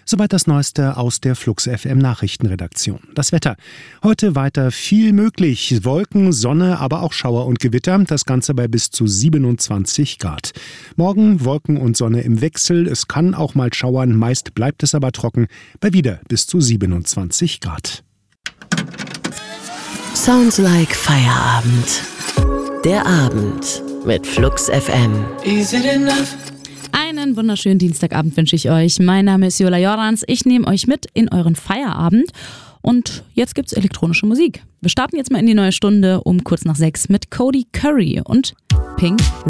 Soweit das Neueste aus der Flux FM Nachrichtenredaktion. Das Wetter. Heute weiter viel möglich. Wolken, Sonne, aber auch Schauer und Gewitter. Das Ganze bei bis zu 27 Grad. Morgen Wolken und Sonne im Wechsel. Es kann auch mal schauern. Meist bleibt es aber trocken. Bei wieder bis zu 27 Grad. Sounds like Feierabend. Der Abend mit Flux FM. Is it enough? Einen wunderschönen Dienstagabend wünsche ich euch. Mein Name ist Jola Jorans. Ich nehme euch mit in euren Feierabend. Und jetzt gibt's elektronische Musik. Wir starten jetzt mal in die neue Stunde um kurz nach 6 mit Cody Curry und Pink